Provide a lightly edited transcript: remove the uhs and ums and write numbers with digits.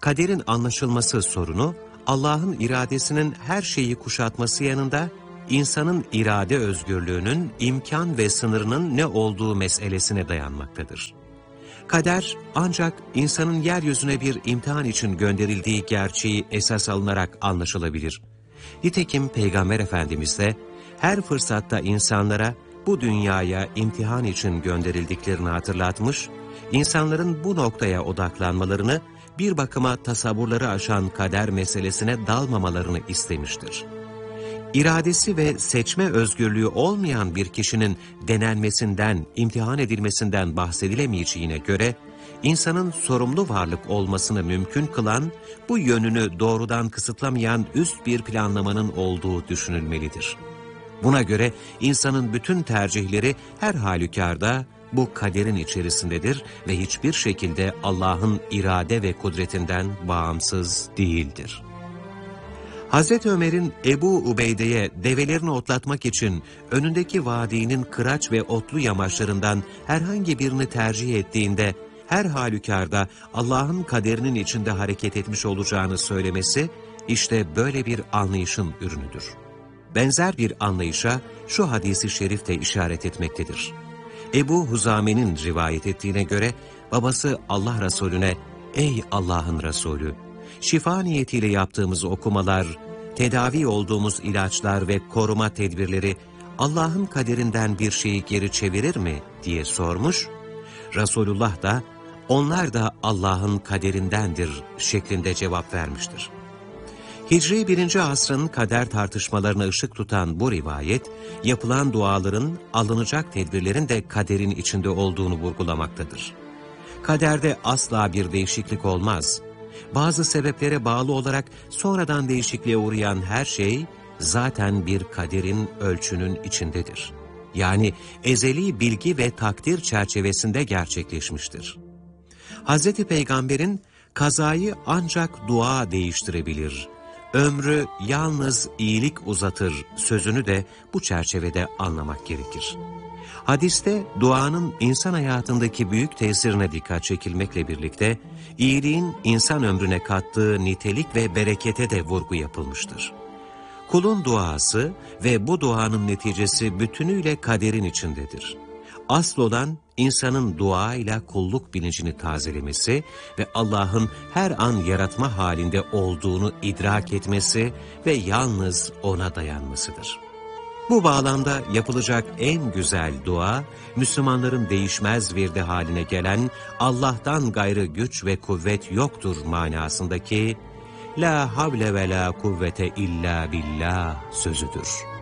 kaderin anlaşılması sorunu, Allah'ın iradesinin her şeyi kuşatması yanında, insanın irade özgürlüğünün imkan ve sınırının ne olduğu meselesine dayanmaktadır. Kader ancak insanın yeryüzüne bir imtihan için gönderildiği gerçeği esas alınarak anlaşılabilir. Nitekim Peygamber Efendimiz de her fırsatta insanlara bu dünyaya imtihan için gönderildiklerini hatırlatmış, insanların bu noktaya odaklanmalarını, bir bakıma tasavvurları aşan kader meselesine dalmamalarını istemiştir. İradesi ve seçme özgürlüğü olmayan bir kişinin denenmesinden, imtihan edilmesinden bahsedilemeyeceğine göre, insanın sorumlu varlık olmasını mümkün kılan, bu yönünü doğrudan kısıtlamayan üst bir planlamanın olduğu düşünülmelidir. Buna göre insanın bütün tercihleri her halükarda bu kaderin içerisindedir ve hiçbir şekilde Allah'ın irade ve kudretinden bağımsız değildir. Hazreti Ömer'in Ebu Ubeyde'ye develerini otlatmak için önündeki vadinin kıraç ve otlu yamaçlarından herhangi birini tercih ettiğinde, her halükarda Allah'ın kaderinin içinde hareket etmiş olacağını söylemesi, işte böyle bir anlayışın ürünüdür. Benzer bir anlayışa şu hadisi şerif de işaret etmektedir. Ebu Huzame'nin rivayet ettiğine göre, babası Allah Resulüne, "Ey Allah'ın Resulü, şifa niyetiyle yaptığımız okumalar, tedavi olduğumuz ilaçlar ve koruma tedbirleri Allah'ın kaderinden bir şeyi geri çevirir mi?" diye sormuş. Resulullah da, "Onlar da Allah'ın kaderindendir" şeklinde cevap vermiştir. Hicri 1. asrın kader tartışmalarına ışık tutan bu rivayet, yapılan duaların, alınacak tedbirlerin de kaderin içinde olduğunu vurgulamaktadır. Kaderde asla bir değişiklik olmaz. Bazı sebeplere bağlı olarak sonradan değişikliğe uğrayan her şey, zaten bir kaderin ölçünün içindedir. Yani ezeli bilgi ve takdir çerçevesinde gerçekleşmiştir. Hz. Peygamber'in kazayı ancak dua değiştirebilir, ömrü yalnız iyilik uzatır sözünü de bu çerçevede anlamak gerekir. Hadiste duanın insan hayatındaki büyük tesirine dikkat çekilmekle birlikte, iyiliğin insan ömrüne kattığı nitelik ve berekete de vurgu yapılmıştır. Kulun duası ve bu duanın neticesi bütünüyle kaderin içindedir. Asıl olan insanın duayla kulluk bilincini tazelemesi ve Allah'ın her an yaratma halinde olduğunu idrak etmesi ve yalnız O'na dayanmasıdır. Bu bağlamda yapılacak en güzel dua, Müslümanların değişmez virdi haline gelen Allah'tan gayrı güç ve kuvvet yoktur manasındaki "La havle ve la kuvvete illa billah" sözüdür.